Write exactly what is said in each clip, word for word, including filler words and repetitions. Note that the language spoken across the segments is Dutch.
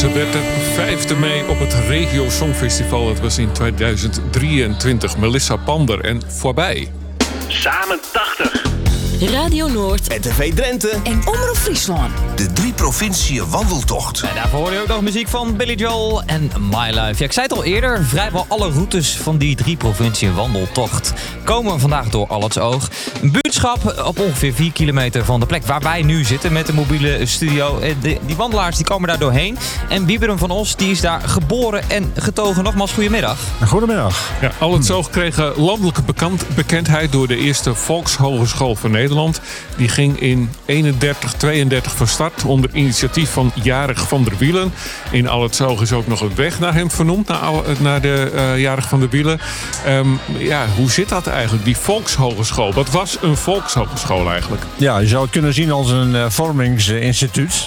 Ze werd er vijfde mee op het Regio Songfestival. Dat was in tweeduizend drieëntwintig. Melissa Pander en Voorbij. Samen tachtig. Radio Noord, R T V Drenthe en Omroep Friesland. De drie provinciën wandeltocht. En daarvoor hoorde je ook nog muziek van Billy Joel en My Life. Ja, ik zei het al eerder, vrijwel alle routes van die drie provinciën wandeltocht komen vandaag door Allotsoog. Een buurtschap op ongeveer vier kilometer van de plek waar wij nu zitten met de mobiele studio. De, die wandelaars die komen daar doorheen. En Wieberen van Os die is daar geboren en getogen. Nogmaals, goedemiddag. Goedemiddag. Ja, Allotsoog kreeg landelijke bekend, bekendheid door de eerste Volkshogeschool van Nederland. Die ging in eenendertig tweeëndertig van start onder initiatief van Jarig van der Wielen. In Allotsoog is ook nog een weg naar hem vernoemd, naar, naar de uh, Jarig van der Wielen. Um, ja, hoe zit dat eigenlijk, die Volkshogeschool? Wat was een Volkshogeschool eigenlijk? Ja, je zou het kunnen zien als een uh, vormingsinstituut.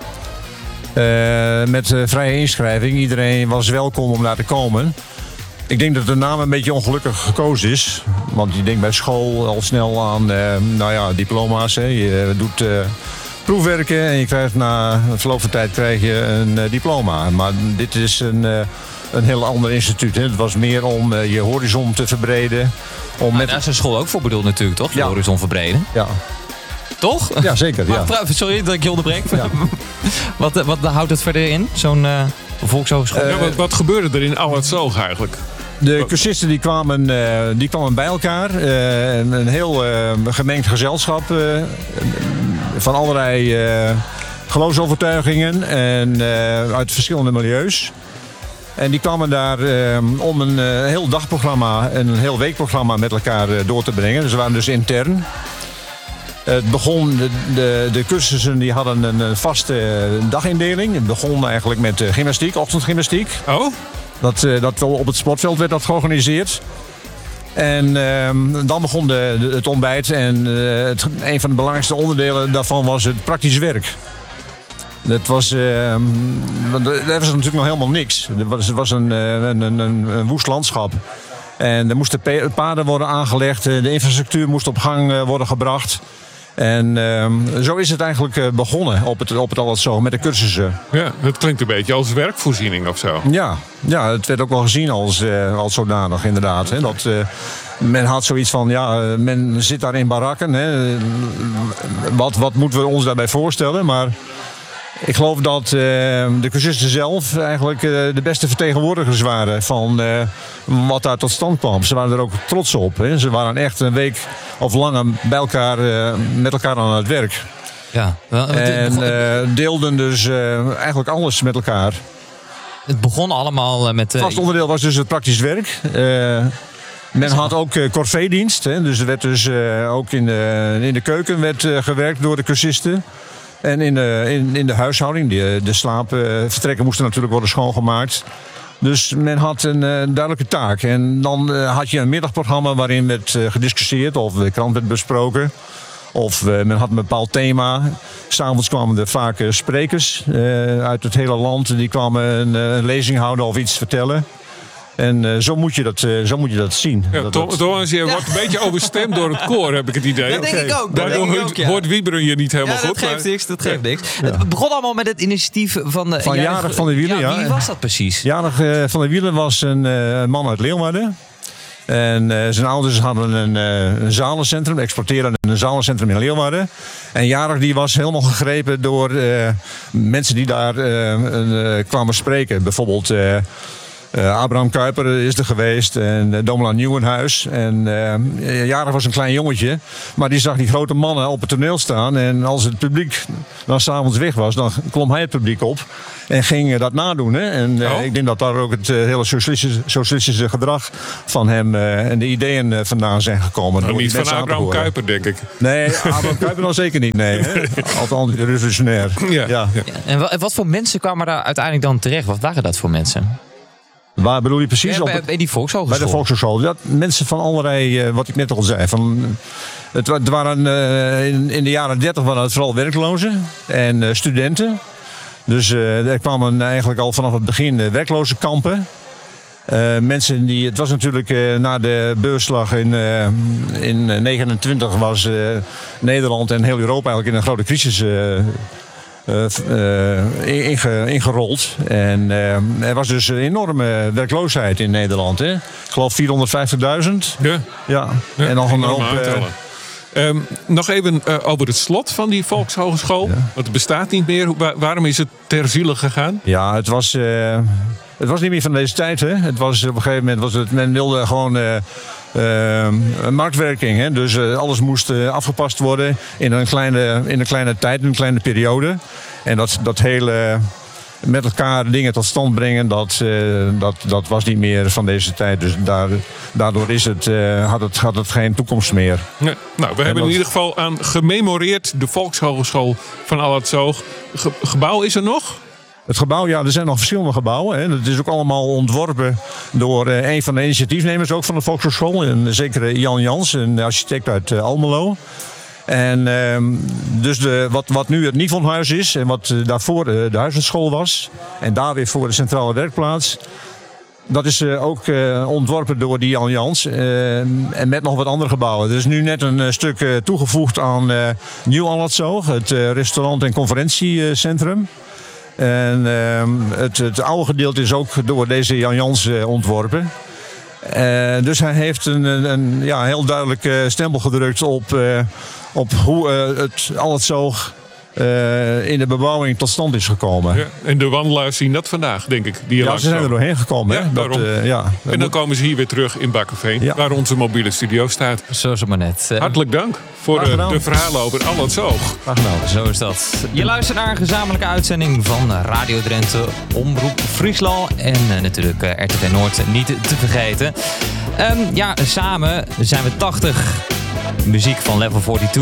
Uh, met uh, vrije inschrijving. Iedereen was welkom om daar te komen. Ik denk dat de naam een beetje ongelukkig gekozen is. Want je denkt bij school al snel aan uh, nou ja, diploma's. Hè. Je doet uh, proefwerken en je krijgt na verloop van tijd krijg je een uh, diploma. Maar dit is een, uh, een heel ander instituut. Hè. Het was meer om uh, je horizon te verbreden. Om Ah, met... daar is een school ook voor bedoeld natuurlijk, toch? Je Ja. horizon verbreden. Ja. Toch? Ja, zeker. Ja. Maar, sorry dat ik je onderbreek. Ja. wat, wat houdt het verder in, zo'n uh, volkshogeschool? Uh, ja, wat, wat gebeurde er in Allotsoog eigenlijk? De cursisten die kwamen, uh, die kwamen bij elkaar. Uh, een, een heel uh, gemengd gezelschap uh, van allerlei uh, geloofsovertuigingen en uh, uit verschillende milieus. En die kwamen daar uh, om een uh, heel dagprogramma en een heel weekprogramma met elkaar uh, door te brengen. Dus ze waren dus intern. Het begon, de, de, de cursussen die hadden een vaste dagindeling. Het begon eigenlijk met uh, gymnastiek, ochtendgymnastiek. Oh? Dat, uh, dat op het sportveld werd dat georganiseerd. En uh, dan begon de, de, het ontbijt. En uh, het, een van de belangrijkste onderdelen daarvan was het praktisch werk. Dat was, uh, er was natuurlijk nog helemaal niks. Het was, was een, een, een, een woest landschap. En er moesten paden worden aangelegd. De infrastructuur moest op gang worden gebracht. En uh, zo is het eigenlijk uh, begonnen op het, op het Allotsoog met de cursussen. Ja, dat klinkt een beetje als werkvoorziening of zo. Ja, ja, het werd ook wel gezien als, uh, als zodanig inderdaad. Hè. Dat, uh, men had zoiets van, ja, uh, men zit daar in barakken. Hè. Wat, wat moeten we ons daarbij voorstellen? Maar ik geloof dat uh, de cursisten zelf eigenlijk uh, de beste vertegenwoordigers waren van uh, wat daar tot stand kwam. Ze waren er ook trots op. Hè. Ze waren echt een week of langer bij elkaar, uh, met elkaar aan het werk. Ja. Wel, En uh, deelden dus uh, eigenlijk alles met elkaar. Het begon allemaal met... Uh, Het vast onderdeel was dus het praktisch werk. Uh, men had ook uh, corvée-dienst. Hè. Dus er werd dus uh, ook in de, in de keuken werd, uh, gewerkt door de cursisten. En in de, in, in de huishouding, de, de slaapvertrekken moesten natuurlijk worden schoongemaakt. Dus men had een uh, duidelijke taak. En dan uh, had je een middagprogramma waarin werd uh, gediscussieerd of de krant werd besproken. Of uh, men had een bepaald thema. 'S Avonds kwamen er vaak uh, sprekers uh, uit het hele land. Die kwamen een, uh, een lezing houden of iets vertellen. En uh, zo, moet je dat, uh, zo moet je dat zien. Ja, dat, Thomas, Thomas, je wordt een beetje overstemd door het koor, heb ik het idee. Dat denk ik ook. Dat Daardoor denk ik ook, ja. hoort Wieberen je niet helemaal Ja, dat goed. geeft maar- niks. Dat geeft niks. Het begon allemaal met het initiatief van de... Van Jarig van der Wielen, ja. Wie was dat precies? Jarig uh, van der Wielen was een uh, man uit Leeuwarden. En uh, zijn ouders hadden een, uh, een zalencentrum, exporteerden een zalencentrum in Leeuwarden. En Jarig die was helemaal gegrepen door uh, mensen die daar uh, uh, kwamen spreken. Bijvoorbeeld uh, uh, Abraham Kuyper is er geweest en uh, Domela Nieuwenhuis. En uh, Jarig was een klein jongetje, maar die zag die grote mannen op het toneel staan. En als het publiek dan 's avonds weg was, dan klom hij het publiek op. En ging dat nadoen. Hè? En uh, Oh. ik denk dat daar ook het uh, hele socialistische, socialistische gedrag van hem uh, en de ideeën uh, vandaan zijn gekomen. Nou, door niet die van mensen aan te Abraham horen. Kuyper, denk ik. Nee, Abraham Kuyper dan zeker niet. Nee, hè? Althans, revolutionair. Ja. Ja. Ja, en wa- en wat voor mensen kwamen daar uiteindelijk dan terecht? Wat waren dat voor mensen? Waar bedoel je precies? Ja, op bij, het, bij die volkshogeschool. bij de Volkshogeschool. Ja, mensen van allerlei, uh, wat ik net al zei. Van, het, wa- het waren uh, in, in de jaren dertig waren het vooral werklozen en uh, studenten. Dus uh, er kwamen eigenlijk al vanaf het begin uh, werkloze kampen. Uh, mensen die, het was natuurlijk uh, na de beursslag in, uh, in negenentwintig was uh, Nederland en heel Europa eigenlijk in een grote crisis uh, uh, uh, inge, ingerold. En uh, er was dus een enorme werkloosheid in Nederland. Hè? Ik geloof vierhonderdvijftigduizend. Ja. Ja. Ja, en nog een enorme hoop... aantallen. Um, nog even uh, over het slot van die Volkshogeschool. Ja. Want het bestaat niet meer. Hoe, waar- waarom is het ter ziele gegaan? Ja, het was, uh, het was niet meer van deze tijd. Hè? Het was, op een gegeven moment was het, men wilde gewoon uh, uh, een marktwerking. Hè? Dus uh, alles moest uh, afgepast worden in een, kleine, in een kleine tijd, in een kleine periode. En dat, dat hele met elkaar dingen tot stand brengen, dat, uh, dat, dat was niet meer van deze tijd. Dus daar, daardoor is het, uh, had, het, had het geen toekomst meer. Nee. Nou, we hebben dat- in ieder geval aan gememoreerd de Volkshogeschool van Allertsoog. Ge- gebouw is er nog? Het gebouw, ja, er zijn nog verschillende gebouwen. Hè. Het is ook allemaal ontworpen door uh, een van de initiatiefnemers ook van de Volkshogeschool. Een zekere Jan Jans, een architect uit uh, Almelo. En uh, dus de, wat, wat nu het Nivonhuis is en wat uh, daarvoor uh, de huisartsschool was. En daar weer voor de centrale werkplaats. Dat is uh, ook uh, ontworpen door die Jan Jans. Uh, en met nog wat andere gebouwen. Er is nu net een uh, stuk uh, toegevoegd aan uh, Nieuw Allertsoog. Het uh, restaurant- en conferentiecentrum. En uh, het, het oude gedeelte is ook door deze Jan Jans uh, ontworpen. Uh, dus hij heeft een, een, een ja, heel duidelijk uh, stempel gedrukt op, uh, op hoe uh, het Allertsoog uh, in de bebouwing tot stand is gekomen. Ja. En de wandelaars zien dat vandaag, denk ik. Die hier Ja, langs ze zijn er komen. doorheen gekomen. Ja, hè? daarom. uh, ja, En dan komen ze hier weer terug in Bakkeveen, Ja. waar onze mobiele studio staat. Zo is het maar net. Eh, Hartelijk dank voor Graag de, gedaan. de verhalen over Allertsoog. Graag gedaan. Zo is dat. Je luistert naar een gezamenlijke uitzending van Radio Drenthe, Omroep Friesland en uh, natuurlijk uh, R T V Noord niet te vergeten. Um, ja, samen zijn we tachtig. Muziek van Level tweeënveertig